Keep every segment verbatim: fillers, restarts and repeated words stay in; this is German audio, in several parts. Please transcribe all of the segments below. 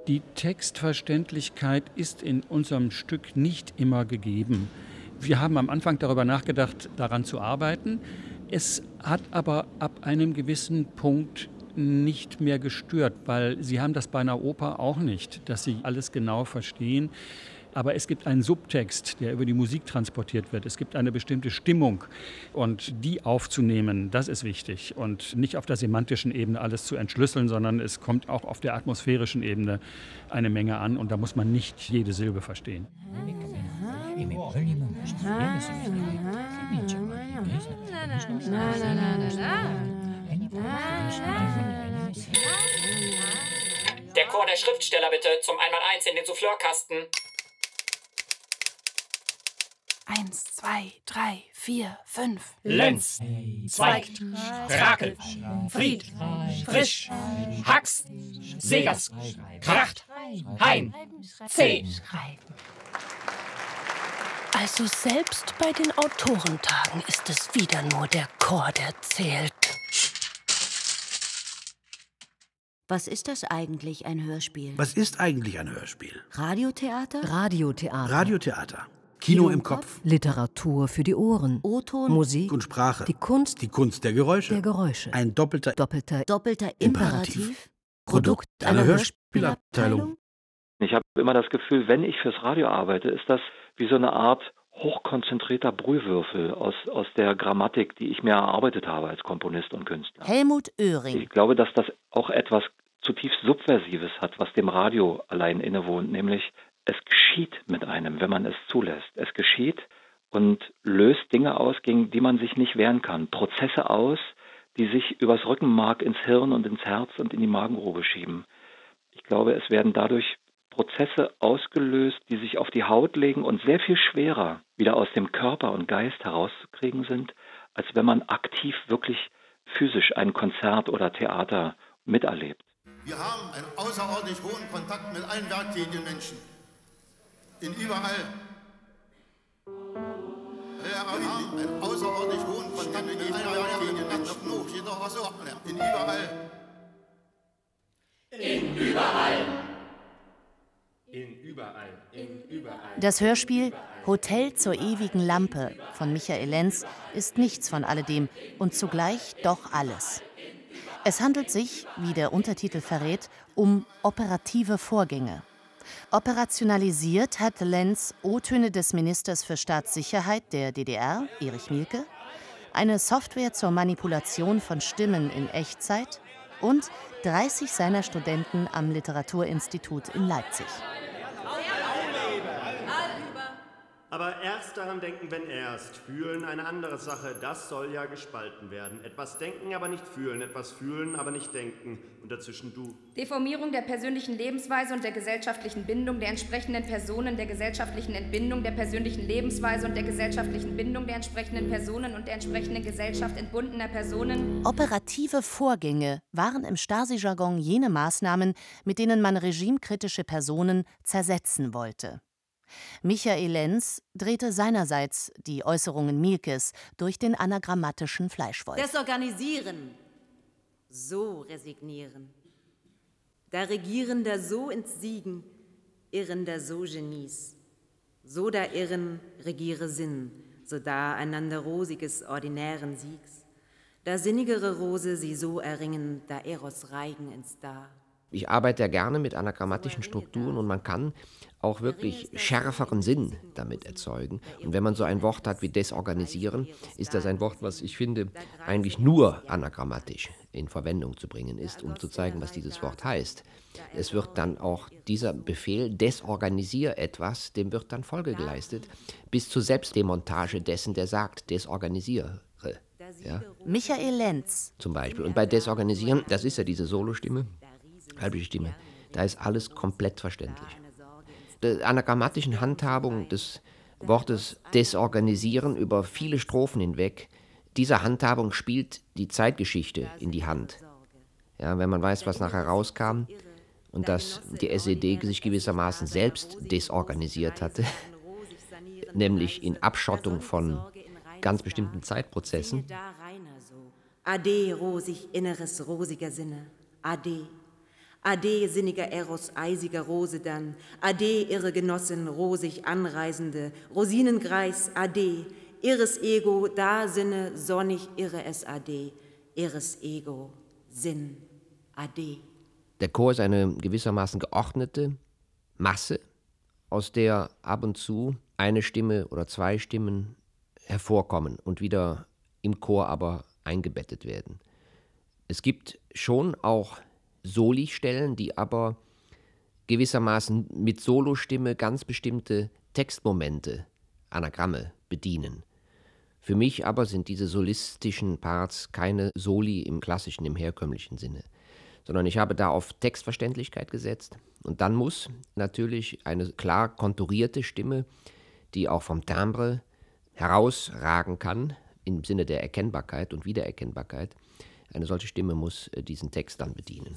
Die Textverständlichkeit ist in unserem Stück nicht immer gegeben. Wir haben am Anfang darüber nachgedacht, daran zu arbeiten. Es hat aber ab einem gewissen Punkt nicht mehr gestört, weil Sie haben das bei einer Oper auch nicht, dass Sie alles genau verstehen. Aber es gibt einen Subtext, der über die Musik transportiert wird. Es gibt eine bestimmte Stimmung und die aufzunehmen, das ist wichtig. Und nicht auf der semantischen Ebene alles zu entschlüsseln, sondern es kommt auch auf der atmosphärischen Ebene eine Menge an und da muss man nicht jede Silbe verstehen. Der Chor der Schriftsteller bitte, zum Einmaleins in den Souffleurkasten. Eins, zwei, drei, vier, fünf. Lenz, Zweigt, Rakel, Fried, Frisch, Hax, Segers, Kracht, Hein, C. Also selbst bei den Autorentagen ist es wieder nur der Chor, der zählt. Was ist das eigentlich, ein Hörspiel? Was ist eigentlich ein Hörspiel? Radiotheater? Radiotheater. Radiotheater. Kino, Kino im Kopf. Kopf. Literatur für die Ohren. O-Ton. Musik und Sprache. Die Kunst. Die Kunst der Geräusche. Der Geräusche. Ein doppelter, doppelter, doppelter Imperativ. Imperativ. Produkt einer Hörspielabteilung. Ich habe immer das Gefühl, wenn ich fürs Radio arbeite, ist das wie so eine Art hochkonzentrierter Brühwürfel aus, aus der Grammatik, die ich mir erarbeitet habe als Komponist und Künstler. Helmut Oehring. Ich glaube, dass das auch etwas zutiefst Subversives hat, was dem Radio allein innewohnt, nämlich es geschieht mit einem, wenn man es zulässt. Es geschieht und löst Dinge aus, gegen die man sich nicht wehren kann. Prozesse aus, die sich übers Rückenmark ins Hirn und ins Herz und in die Magengrube schieben. Ich glaube, es werden dadurch Prozesse ausgelöst, die sich auf die Haut legen und sehr viel schwerer wieder aus dem Körper und Geist herauszukriegen sind, als wenn man aktiv wirklich physisch ein Konzert oder Theater miterlebt. Wir haben einen außerordentlich hohen Kontakt mit allen werktätigen Menschen. In überall. Wir haben einen außerordentlich hohen Kontakt mit allen werktätigen Menschen. In überall. In überall. In überall. In überall. Das Hörspiel Hotel zur ewigen Lampe von Michael Lenz ist nichts von alledem und zugleich doch alles. Es handelt sich, wie der Untertitel verrät, um operative Vorgänge. Operationalisiert hat Lenz O-Töne des Ministers für Staatssicherheit der D D R, Erich Mielke, eine Software zur Manipulation von Stimmen in Echtzeit und dreißig seiner Studenten am Literaturinstitut in Leipzig. Aber erst daran denken, wenn erst. Fühlen eine andere Sache, das soll ja gespalten werden. Etwas denken, aber nicht fühlen. Etwas fühlen, aber nicht denken. Und dazwischen du. Deformierung der persönlichen Lebensweise und der gesellschaftlichen Bindung der entsprechenden Personen, der gesellschaftlichen Entbindung der persönlichen Lebensweise und der gesellschaftlichen Bindung der entsprechenden Personen und der entsprechenden Gesellschaft entbundener Personen. Operative Vorgänge waren im Stasi-Jargon jene Maßnahmen, mit denen man regimekritische Personen zersetzen wollte. Michael Lenz drehte seinerseits die Äußerungen Mielkes durch den anagrammatischen Fleischwolf. Desorganisieren, so resignieren. Da Regierender so entsiegen, Irrender so Genies. So da irren, regiere Sinn, so da einander rosiges ordinären Siegs. Da sinnigere Rose sie so erringen, da Eros reigen ins Da. Ich arbeite ja gerne mit anagrammatischen Strukturen und man kann auch wirklich schärferen Sinn damit erzeugen. Und wenn man so ein Wort hat wie desorganisieren, ist das ein Wort, was ich finde, eigentlich nur anagrammatisch in Verwendung zu bringen ist, um zu zeigen, was dieses Wort heißt. Es wird dann auch dieser Befehl, desorganisier etwas, dem wird dann Folge geleistet, bis zur Selbstdemontage dessen, der sagt, desorganisiere. Ja? Michael Lenz. Zum Beispiel. Und bei desorganisieren, das ist ja diese Solostimme, halbe Stimme, da ist alles komplett verständlich. Die anagrammatischen Handhabung des Wortes desorganisieren über viele Strophen hinweg, dieser Handhabung spielt die Zeitgeschichte in die Hand. Ja, wenn man weiß, was nachher rauskam und dass die S E D sich gewissermaßen selbst desorganisiert hatte, nämlich in Abschottung von ganz bestimmten Zeitprozessen. Ade, rosig, inneres, rosiger Sinne. Ade. Ade, sinniger Eros, eisiger Rose dann, ade, irre Genossen, rosig Anreisende, Rosinengreis, ade, irres Ego, da Sinne, sonnig irre es ade, irres Ego, Sinn, ade. Der Chor ist eine gewissermaßen geordnete Masse, aus der ab und zu eine Stimme oder zwei Stimmen hervorkommen und wieder im Chor aber eingebettet werden. Es gibt schon auch Soli-Stellen, die aber gewissermaßen mit Solostimme ganz bestimmte Textmomente, Anagramme bedienen. Für mich aber sind diese solistischen Parts keine Soli im klassischen, im herkömmlichen Sinne, sondern ich habe da auf Textverständlichkeit gesetzt. Und dann muss natürlich eine klar konturierte Stimme, die auch vom Timbre herausragen kann, im Sinne der Erkennbarkeit und Wiedererkennbarkeit, eine solche Stimme muss diesen Text dann bedienen.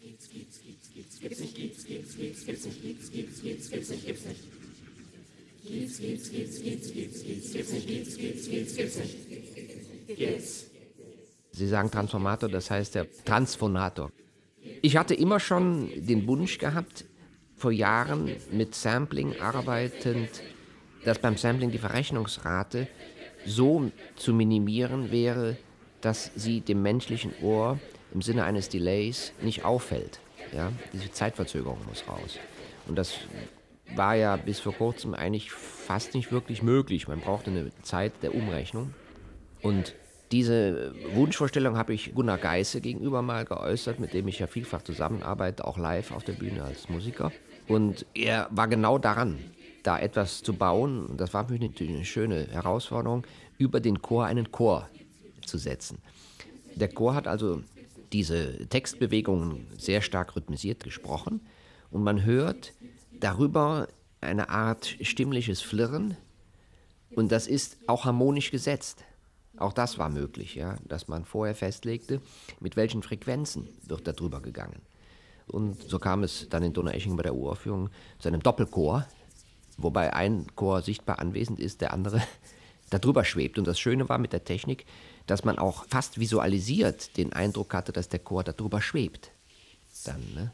Sie sagen Transformator, das heißt der Transphonator. Ich hatte immer schon den Wunsch gehabt, vor Jahren mit Sampling arbeitend, dass beim Sampling die Verrechnungsrate so zu minimieren wäre, dass sie dem menschlichen Ohr im Sinne eines Delays nicht auffällt. Ja? Diese Zeitverzögerung muss raus. Und das war ja bis vor kurzem eigentlich fast nicht wirklich möglich. Man brauchte eine Zeit der Umrechnung. Und diese Wunschvorstellung habe ich Gunnar Geisse gegenüber mal geäußert, mit dem ich ja vielfach zusammenarbeite, auch live auf der Bühne als Musiker. Und er war genau daran, da etwas zu bauen. Und das war für mich natürlich eine schöne Herausforderung, über den Chor einen Chor zu setzen. Der Chor hat also diese Textbewegungen sehr stark rhythmisiert gesprochen und man hört darüber eine Art stimmliches Flirren und das ist auch harmonisch gesetzt. Auch das war möglich, ja, dass man vorher festlegte, mit welchen Frequenzen wird da drüber gegangen. Und so kam es dann in Donaueschingen bei der Uraufführung zu einem Doppelchor, wobei ein Chor sichtbar anwesend ist, der andere da drüber schwebt. Und das Schöne war mit der Technik, dass man auch fast visualisiert den Eindruck hatte, dass der Chor da drüber schwebt. Dann, ne?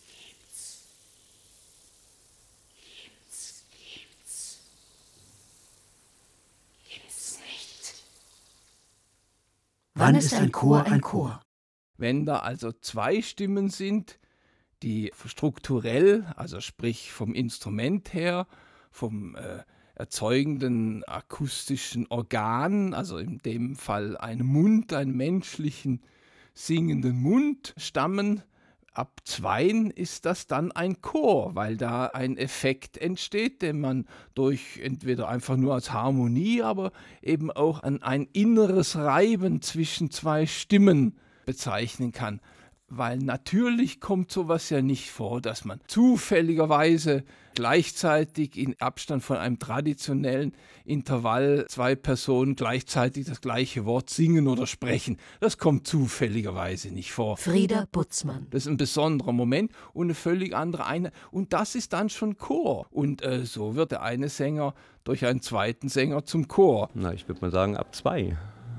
Wann ist ein Chor ein Chor? Wenn da also zwei Stimmen sind, die strukturell, also sprich vom Instrument her, vom äh, erzeugenden akustischen Organ, also in dem Fall einem Mund, einen menschlichen singenden Mund stammen, ab Zweien ist das dann ein Chor, weil da ein Effekt entsteht, den man durch entweder einfach nur als Harmonie, aber eben auch an ein inneres Reiben zwischen zwei Stimmen bezeichnen kann. Weil natürlich kommt sowas ja nicht vor, dass man zufälligerweise gleichzeitig in Abstand von einem traditionellen Intervall zwei Personen gleichzeitig das gleiche Wort singen oder sprechen. Das kommt zufälligerweise nicht vor. Frieda Butzmann. Das ist ein besonderer Moment und eine völlig andere Einheit. Und das ist dann schon Chor. Und äh, so wird der eine Sänger durch einen zweiten Sänger zum Chor. Na, ich würde mal sagen, ab zwei.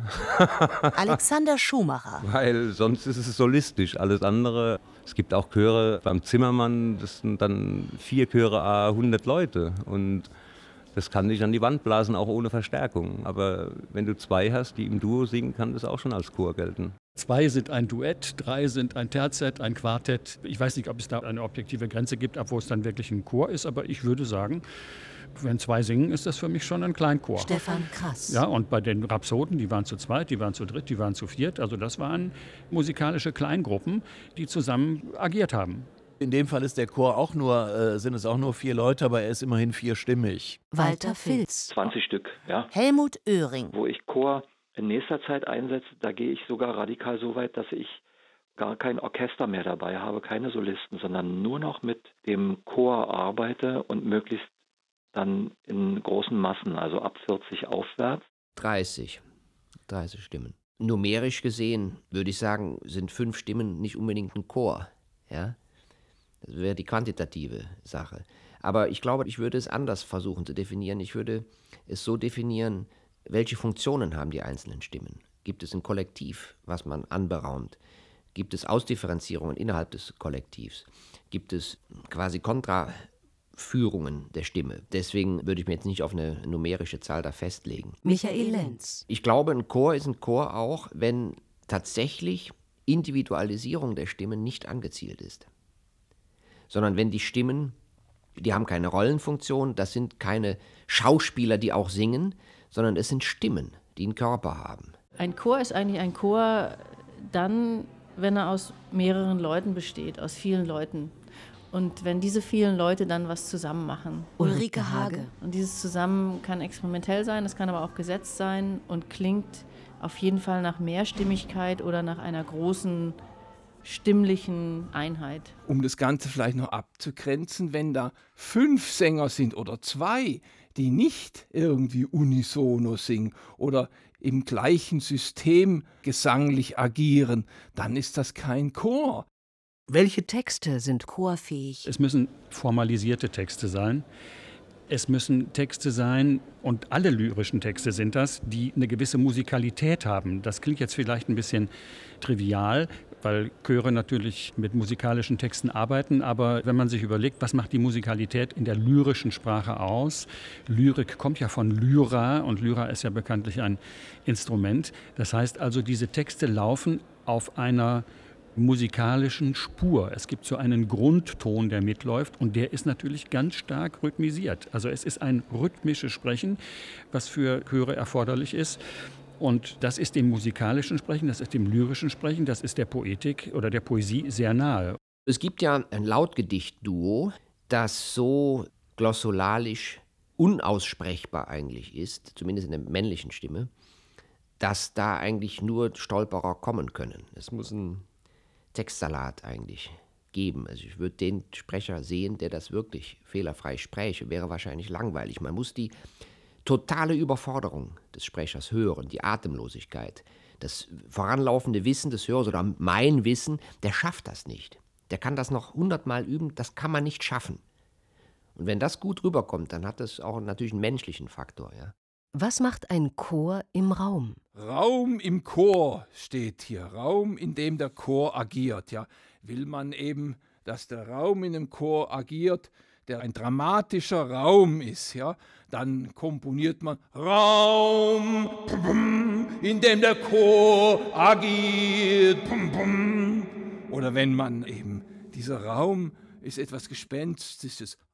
Alexander Schumacher. Weil sonst ist es solistisch. Alles andere, es gibt auch Chöre beim Zimmermann, das sind dann vier Chöre à hundert Leute. Und das kann dich an die Wand blasen, auch ohne Verstärkung. Aber wenn du zwei hast, die im Duo singen, kann das auch schon als Chor gelten. Zwei sind ein Duett, drei sind ein Terzett, ein Quartett. Ich weiß nicht, ob es da eine objektive Grenze gibt, ab wo es dann wirklich ein Chor ist, aber ich würde sagen, wenn zwei singen, ist das für mich schon ein Kleinchor. Stefan Krass. Ja, und bei den Rhapsoden, die waren zu zweit, die waren zu dritt, die waren zu viert. Also das waren musikalische Kleingruppen, die zusammen agiert haben. In dem Fall ist der Chor auch nur, äh, sind es auch nur vier Leute, aber er ist immerhin vierstimmig. Walter Filz. zwanzig Stück, ja. Helmut Oehring. Wo ich Chor in nächster Zeit einsetze, da gehe ich sogar radikal so weit, dass ich gar kein Orchester mehr dabei habe, keine Solisten, sondern nur noch mit dem Chor arbeite und möglichst dann in großen Massen, also ab vierzig aufwärts. dreißig. dreißig Stimmen. Numerisch gesehen würde ich sagen, sind fünf Stimmen nicht unbedingt ein Chor. Ja? Das wäre die quantitative Sache. Aber ich glaube, ich würde es anders versuchen zu definieren. Ich würde es so definieren, welche Funktionen haben die einzelnen Stimmen? Gibt es ein Kollektiv, was man anberaumt? Gibt es Ausdifferenzierungen innerhalb des Kollektivs? Gibt es quasi Kontraführungen der Stimme? Deswegen würde ich mir jetzt nicht auf eine numerische Zahl da festlegen. Michael Lenz. Ich glaube, ein Chor ist ein Chor auch, wenn tatsächlich Individualisierung der Stimmen nicht angezielt ist. Sondern wenn die Stimmen, die haben keine Rollenfunktion, das sind keine Schauspieler, die auch singen, sondern es sind Stimmen, die einen Körper haben. Ein Chor ist eigentlich ein Chor dann, wenn er aus mehreren Leuten besteht, aus vielen Leuten. Und wenn diese vielen Leute dann was zusammen machen. Ulrike Hage. Und dieses Zusammen kann experimentell sein, es kann aber auch gesetzt sein und klingt auf jeden Fall nach Mehrstimmigkeit oder nach einer großen stimmlichen Einheit. Um das Ganze vielleicht noch abzugrenzen, wenn da fünf Sänger sind oder zwei, die nicht irgendwie unisono singen oder im gleichen System gesanglich agieren, dann ist das kein Chor. Welche Texte sind chorfähig? Es müssen formalisierte Texte sein. Es müssen Texte sein, und alle lyrischen Texte sind das, die eine gewisse Musikalität haben. Das klingt jetzt vielleicht ein bisschen trivial, weil Chöre natürlich mit musikalischen Texten arbeiten. Aber wenn man sich überlegt, was macht die Musikalität in der lyrischen Sprache aus? Lyrik kommt ja von Lyra, und Lyra ist ja bekanntlich ein Instrument. Das heißt also, diese Texte laufen auf einer musikalischen Spur. Es gibt so einen Grundton, der mitläuft, und der ist natürlich ganz stark rhythmisiert. Also es ist ein rhythmisches Sprechen, was für Chöre erforderlich ist. Und das ist dem musikalischen Sprechen, das ist dem lyrischen Sprechen, das ist der Poetik oder der Poesie sehr nahe. Es gibt ja ein Lautgedicht-Duo, das so glossolalisch unaussprechbar eigentlich ist, zumindest in der männlichen Stimme, dass da eigentlich nur Stolperer kommen können. Es muss ein Textsalat eigentlich geben. Also ich würde den Sprecher sehen, der das wirklich fehlerfrei spräche, wäre wahrscheinlich langweilig. Man muss die totale Überforderung des Sprechers hören, die Atemlosigkeit, das voranlaufende Wissen des Hörers oder mein Wissen, der schafft das nicht. Der kann das noch hundertmal üben, das kann man nicht schaffen. Und wenn das gut rüberkommt, dann hat das auch natürlich einen menschlichen Faktor, ja. Was macht ein Chor im Raum? Raum im Chor steht hier. Raum, in dem der Chor agiert. Ja, will man eben, dass der Raum in dem Chor agiert, der ein dramatischer Raum ist, ja, dann komponiert man Raum, in dem der Chor agiert. Oder wenn man eben, dieser Raum ist etwas Gespenstisches.